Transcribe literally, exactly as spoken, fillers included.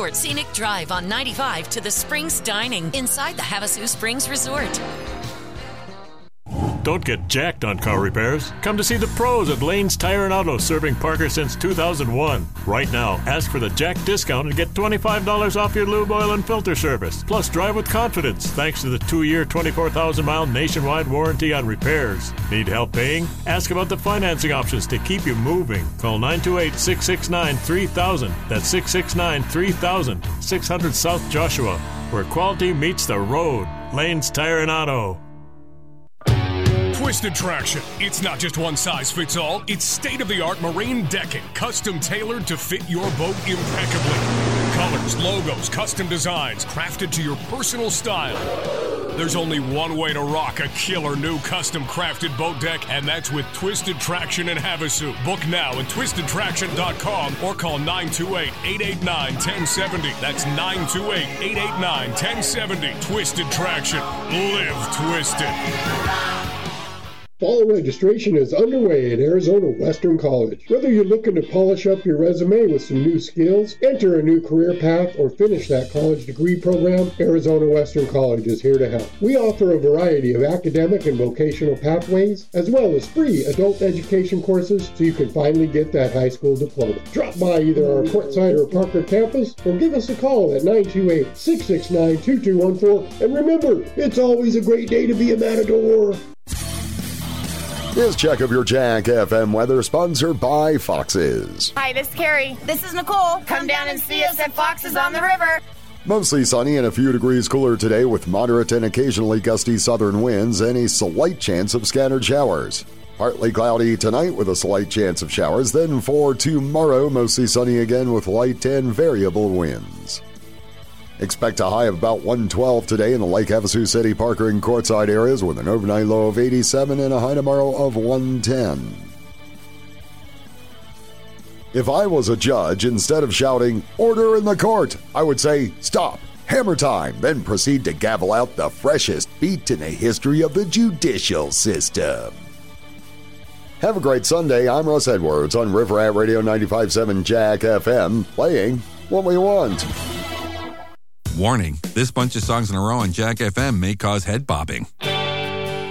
Escort Scenic Drive on ninety-five to the Springs Dining inside the Havasu Springs Resort. Don't get jacked on car repairs. Come to see the pros at Lane's Tire and Auto, serving Parker since two thousand one. Right now, ask for the Jack discount and get twenty-five dollars off your lube oil and filter service. Plus, drive with confidence thanks to the two-year, twenty-four thousand mile nationwide warranty on repairs. Need help paying? Ask about the financing options to keep you moving. Call nine two eight, six six nine, three thousand. That's six six nine, three thousand. six hundred South Joshua, where quality meets the road. Lane's Tire and Auto. Twisted Traction. It's not just one size fits all. It's state-of-the-art marine decking, custom tailored to fit your boat impeccably. Colors, logos, custom designs, crafted to your personal style. There's only one way to rock a killer new custom crafted boat deck, and that's with Twisted Traction in Havasu. Book now at twisted traction dot com or call nine two eight, eight eight nine, one zero seven zero. That's nine two eight, eight eight nine, one zero seven zero. Twisted Traction. Live twisted. Fall registration is underway at Arizona Western College. Whether you're looking to polish up your resume with some new skills, enter a new career path, or finish that college degree program, Arizona Western College is here to help. We offer a variety of academic and vocational pathways, as well as free adult education courses so you can finally get that high school diploma. Drop by either our Quartzsite or Parker campus, or give us a call at nine two eight, six six nine, two two one four. And remember, it's always a great day to be a Matador. This check of your Jack F M weather sponsored by Fox's. Hi, this is Carrie. This is Nicole. Come down and see us at Fox's on the river. Mostly sunny and a few degrees cooler today with moderate and occasionally gusty southern winds and a slight chance of scattered showers. Partly cloudy tonight with a slight chance of showers. Then for tomorrow, mostly sunny again with light and variable winds. Expect a high of about one twelve today in the Lake Havasu City, Parker, and Quartzsite areas with an overnight low of eighty-seven and a high tomorrow of one ten. If I was a judge, instead of shouting, "Order in the court," I would say, "Stop, hammer time," then proceed to gavel out the freshest beat in the history of the judicial system. Have a great Sunday. I'm Russ Edwards on River Rat Radio ninety-five point seven Jack F M, playing what we want. Warning, this bunch of songs in a row on Jack F M may cause head bobbing.